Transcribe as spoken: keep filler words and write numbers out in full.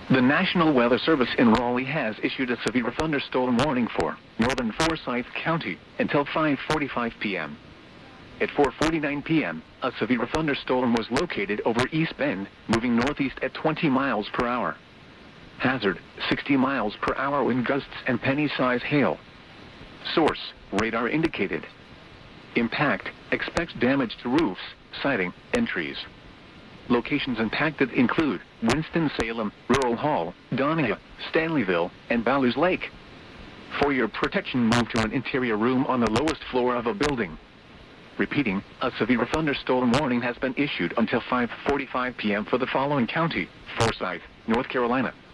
The National Weather Service in Raleigh has issued a severe thunderstorm warning for northern Forsyth County until five forty-five p m At four forty-nine p m, a severe thunderstorm was located over East Bend, moving northeast at twenty miles per hour. Hazard, sixty miles per hour wind gusts and penny-size hail. Source, radar indicated. Impact, expects damage to roofs, siding, and trees. Locations impacted include Winston-Salem, Rural Hall, Donahue, Stanleyville, and Ballers Lake. For your protection, move to an interior room on the lowest floor of a building. Repeating, a severe thunderstorm warning has been issued until five forty-five p m for the following county: Forsyth, North Carolina.